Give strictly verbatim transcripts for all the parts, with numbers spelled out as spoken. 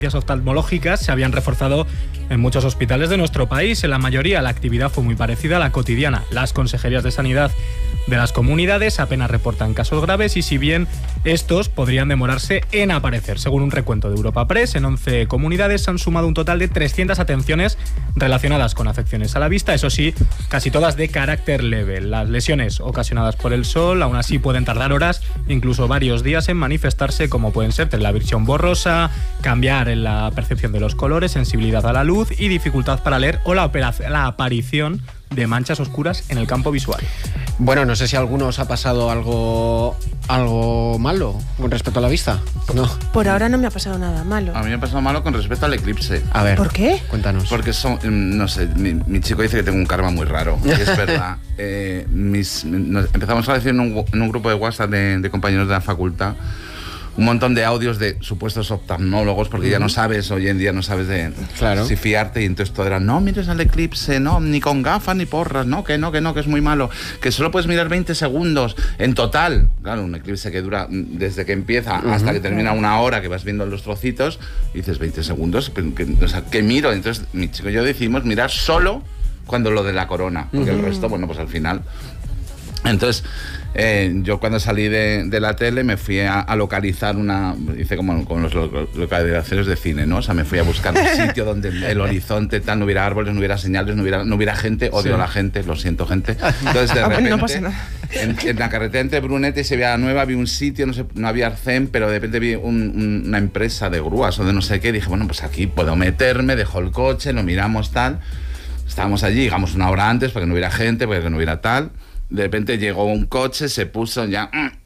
oftalmológicas se habían reforzado en muchos hospitales de nuestro país. En la mayoría la actividad fue muy parecida a la cotidiana. Las consejerías de sanidad de las comunidades apenas reportan casos graves y si bien estos podrían demorarse en aparecer. Según un recuento de Europa Press, en once comunidades se han sumado un total de trescientas atenciones relacionadas con afecciones a la vista, eso sí, casi todas de carácter leve. Las lesiones ocasionadas por el sol aún así pueden tardar horas, incluso varios días en manifestarse, como pueden ser la visión borrosa, cambiar en la percepción de los colores, sensibilidad a la luz y dificultad para leer o la, la aparición de manchas oscuras en el campo visual. Bueno, no sé si a alguno os ha pasado algo algo malo con respecto a la vista. No. Por ahora no me ha pasado nada malo. A mí me ha pasado malo con respecto al eclipse. A ver. ¿Por qué? Cuéntanos. Porque son, no sé, mi, mi chico dice que tengo un karma muy raro. Y es verdad. eh, mis, nos, empezamos a decir en un, en un grupo de WhatsApp de, de compañeros de la facultad un montón de audios de supuestos oftalmólogos, porque uh-huh. ya no sabes, hoy en día no sabes de claro. si fiarte, y entonces todo era, no mires al eclipse, no, ni con gafas ni porras, no, que no, que no, que es muy malo, que solo puedes mirar veinte segundos en total. Claro, un eclipse que dura desde que empieza uh-huh. hasta que termina una hora, que vas viendo los trocitos, y dices veinte segundos, que, o sea, ¿qué miro? Entonces mi chico y yo decidimos mirar solo cuando lo de la corona, porque uh-huh. el resto, bueno, pues al final... Entonces, eh, yo cuando salí de, de la tele me fui a, a localizar una... Hice como con los lo, localizaciones de cine, ¿no? O sea, me fui a buscar un sitio donde el, el horizonte tal, no hubiera árboles, no hubiera señales, no hubiera, no hubiera gente. Odio sí. a la gente, lo siento, gente. Entonces, de repente, no pasa nada. En, en la carretera entre Brunete y Sevilla Nueva vi un sitio, no sé, no había arcén, pero de repente vi un, un, una empresa de grúas o de no sé qué. Dije, bueno, pues aquí puedo meterme, dejo el coche, lo miramos tal. Estábamos allí, llegamos una hora antes para que no hubiera gente, para que no hubiera tal. De repente llegó un coche, se puso ya...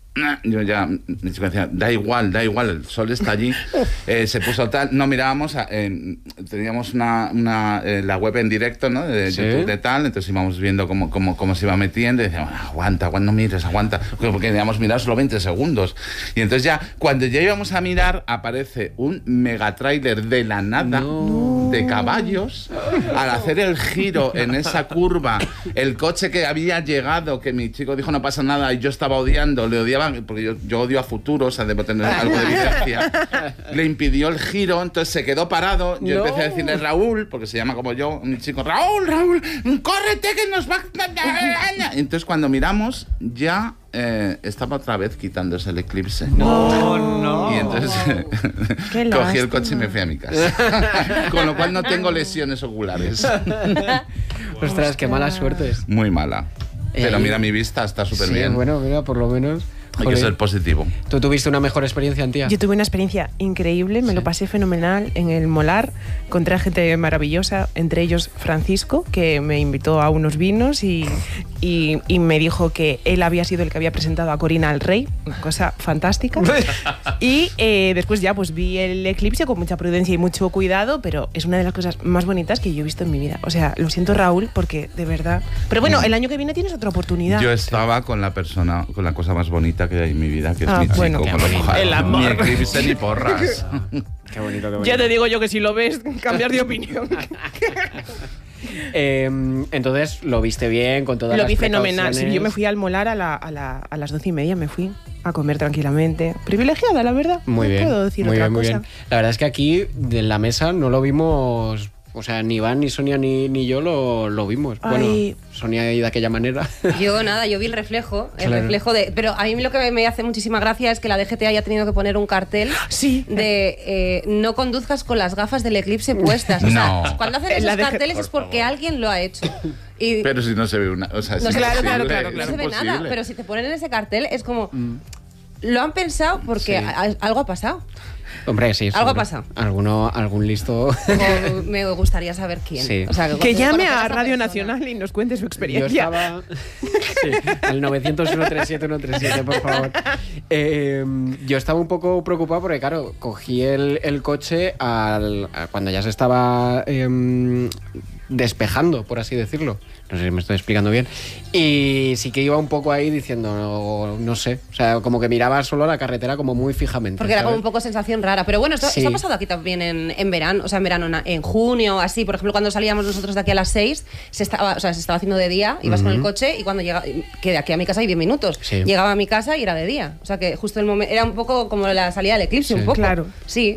Yo ya, mi chico decía, da igual, da igual, el sol está allí. Eh, se puso tal, no mirábamos, eh, teníamos una, una eh, la web en directo, ¿no? De ¿Sí? YouTube de tal, entonces íbamos viendo cómo, cómo, cómo se iba metiendo y decíamos, aguanta, aguanta, no mires, aguanta, porque queríamos mirar solo veinte segundos. Y entonces ya, cuando ya íbamos a mirar, aparece un mega tráiler de la nada, no. de caballos, al hacer el giro en esa curva, el coche que había llegado, que mi chico dijo no pasa nada, y yo estaba odiando, le odiaba porque yo, yo odio a Futuro, o sea, debo tener algo de vivencia, le impidió el giro, entonces se quedó parado, yo no. empecé a decirle Raúl, porque se llama como yo, mi chico, Raúl, Raúl, córrete que nos va... Entonces cuando miramos, ya eh, estaba otra vez quitándose el eclipse. No, no. Y entonces cogí el coche y me fui a mi casa. Con lo cual no tengo lesiones oculares. Ostras, qué mala suerte. Muy mala. Pero Eh, mira, mi vista está súper sí, bien. Bueno, mira, por lo menos... Hay que ser positivo. ¿Tú tuviste una mejor experiencia, Antía? Yo tuve una experiencia increíble, me ¿Sí? lo pasé fenomenal en el Molar, encontré a gente maravillosa, entre ellos Francisco, que me invitó a unos vinos y, y, y me dijo que él había sido el que había presentado a Corina al Rey, una cosa fantástica. Y eh, después ya pues vi el eclipse con mucha prudencia y mucho cuidado, pero es una de las cosas más bonitas que yo he visto en mi vida. O sea, lo siento, Raúl, porque de verdad... Pero bueno, el año que viene tienes otra oportunidad. Yo estaba con la persona, con la cosa más bonita que hay en mi vida, que es ah, mi chico, bueno, con lo mojado. el amor. Ni eclipse ni porras. Qué bonito, qué bonito. Ya te digo yo que si lo ves, cambiar de opinión. eh, entonces, ¿lo viste bien con todas lo las vi fenomenal. precauciones? Sí, yo me fui al Molar a, la, a, la, a las doce y media, me fui a comer tranquilamente. Privilegiada, la verdad. Muy no bien. puedo decir muy otra bien, muy cosa. bien. La verdad es que aquí, en la mesa, no lo vimos... O sea, ni Iván, ni Sonia, ni, ni yo lo, lo vimos. Ay. Bueno, Sonia ahí de aquella manera. Yo nada, yo vi el reflejo, el Claro. reflejo de... Pero a mí lo que me hace muchísima gracia es que la D G T haya tenido que poner un cartel sí. de eh, no conduzcas con las gafas del eclipse puestas. O sea, No. cuando hacen esos La D G T, carteles es porque favor. alguien lo ha hecho. Y Pero si no se ve una... O sea, no, es claro, imposible, claro, claro, es no se ve imposible. nada, pero si te ponen en ese cartel es como... Mm. Lo han pensado porque Sí. a- algo ha pasado. Hombre, sí. Algo seguro. ha pasado. Alguno, algún listo... O me gustaría saber quién. Sí. O sea, Que conocer llame esa a Radio persona. Nacional y nos cuente su Yo experiencia. estaba... Sí, al novecientos, ciento treinta y siete, ciento treinta y siete, por favor. Eh, yo estaba un poco preocupado porque, claro, cogí el, el coche al, a cuando ya se estaba eh, despejando, por así decirlo. No sé si me estoy explicando bien. Y sí que iba un poco ahí diciendo, no, no sé, o sea, como que miraba solo la carretera como muy fijamente. Porque era como ¿sabes? un poco sensación rara. Pero bueno, esto, Sí. esto ha pasado aquí también en, en verano, o sea, en verano, en, en junio, así. Por ejemplo, cuando salíamos nosotros de aquí a las seis, se estaba, o sea, se estaba haciendo de día, ibas Ujú. con el coche y cuando llegaba, que de aquí a mi casa hay diez minutos, Sí. llegaba a mi casa y era de día. O sea, que justo el momento, era un poco como la salida del eclipse, Sí. un poco. Claro. Sí.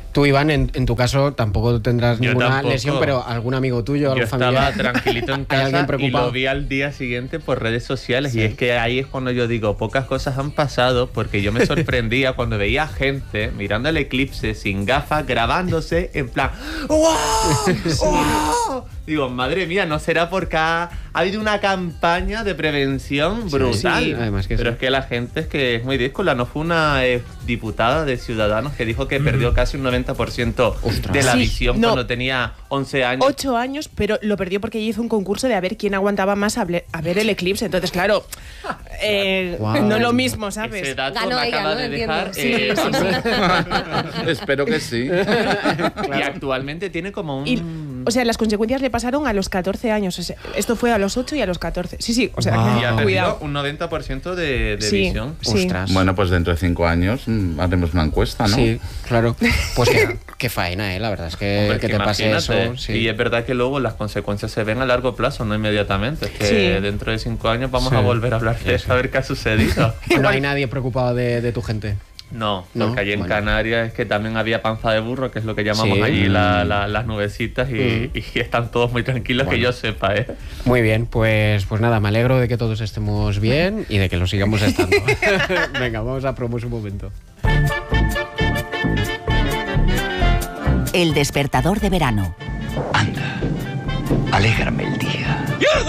Tú, Iván, en, en tu caso tampoco tendrás Yo ninguna tampoco. lesión, pero algún amigo tuyo, Yo algún familiar. estaba tranquilito en ¿Hay casa alguien y preocupado? lo vi al día siguiente por redes sociales. Sí. Y es que ahí es cuando yo digo, pocas cosas han pasado, porque yo me sorprendía cuando veía gente mirando el eclipse sin gafas, grabándose en plan ¡wow! ¡wow! Digo, madre mía, ¿no será porque ha, ha habido una campaña de prevención brutal? sí, además que Pero sí. es que la gente es que es muy díscola. No fue una eh, diputada de Ciudadanos que dijo que perdió casi un noventa por ciento Ostras. de la Sí, visión no. cuando tenía once años. Ocho años, pero lo perdió porque ella hizo un concurso de a ver quién aguantaba más a, ble- a ver el eclipse. Entonces, claro, eh, Guau. no lo mismo, Ese ¿sabes? dato Ganó me ella, acaba ¿no? de Entiendo. dejar. Sí, eh, sí, sí. Espero que sí. Y actualmente tiene como un. Y, o sea, las consecuencias le pasaron a los catorce años. O sea, esto fue a los ocho y a los catorce. Sí, sí, o sea, Guau. que- y ha perdido cuidado. un noventa por ciento de, de Sí. visión. Sí. Ostras. Bueno, pues dentro de cinco años mm, haremos una encuesta, ¿no? Sí, claro. Pues qué, qué faena, ¿eh? La verdad es que, Hombre, que que te pase eso. imagínate. Sí. Y es verdad que luego las consecuencias se ven a largo plazo, no inmediatamente. Es que Sí. dentro de cinco años vamos Sí. a volver a hablar de eso, a ver qué ha sucedido. No hay nadie preocupado de, de tu gente. No, No, porque allí en bueno. Canarias es que también había panza de burro, que es lo que llamamos Sí. allí la- la- las nubecitas, y, Mm. y están todos muy tranquilos, que Bueno. yo sepa, ¿eh? Muy bien, pues, pues nada, me alegro de que todos estemos bien y de que lo sigamos estando. Venga, vamos a promos un momento. El despertador de verano. Anda, alégrame el día.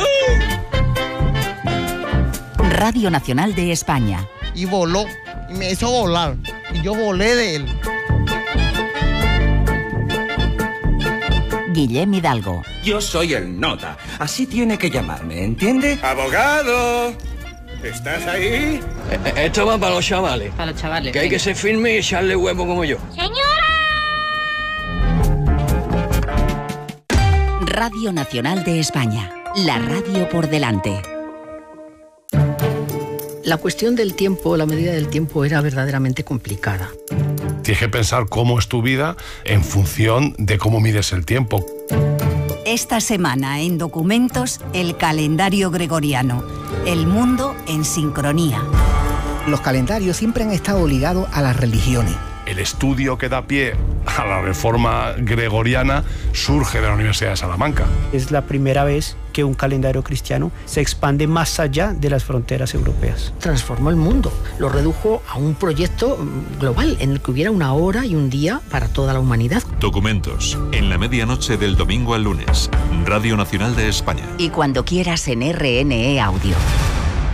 Radio Nacional de España. Y voló, y me hizo volar, y yo volé de él. Guillem Hidalgo. Yo soy el nota, así tiene que llamarme, ¿entiende? ¡Abogado! ¿Estás ahí? Esto va para los chavales. Para los chavales. Que hay que ser firme y echarle huevo como yo. Radio Nacional de España. La radio por delante. La cuestión del tiempo, la medida del tiempo era verdaderamente complicada. Tienes que pensar cómo es tu vida en función de cómo mides el tiempo. Esta semana en Documentos, el calendario gregoriano. El mundo en sincronía. Los calendarios siempre han estado ligados a las religiones. El estudio que da pie a la reforma gregoriana surge de la Universidad de Salamanca. Es la primera vez que un calendario cristiano se expande más allá de las fronteras europeas. Transformó el mundo, lo redujo a un proyecto global en el que hubiera una hora y un día para toda la humanidad. Documentos, en la medianoche del domingo al lunes, Radio Nacional de España. Y cuando quieras en R N E Audio.